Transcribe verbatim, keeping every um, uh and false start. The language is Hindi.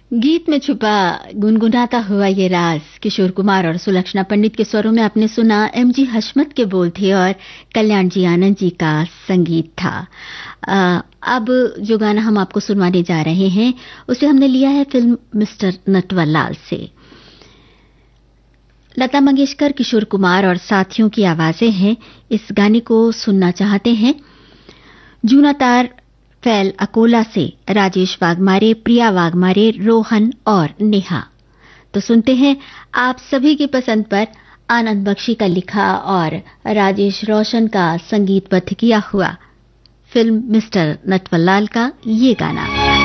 गीत में छुपा गुनगुनाता हुआ ये राज किशोर कुमार और सुलक्षणा पंडित के स्वरों में आपने सुना। एम जी हशमत के बोल थे और कल्याण जी आनंद जी का संगीत था। आ, अब जो गाना हम आपको सुनवाने जा रहे हैं उसे हमने लिया है फिल्म मिस्टर नटवरलाल से। लता मंगेशकर, किशोर कुमार और साथियों की आवाजें हैं। इस गाने को सुनना चाहते हैं जूना तार फैल अकोला से राजेश वाघमारे, प्रिया वाघमारे, रोहन और नेहा। तो सुनते हैं आप सभी की पसंद पर आनंद बख्शी का लिखा और राजेश रोशन का संगीतबद्ध किया हुआ फिल्म मिस्टर नटवरलाल का ये गाना।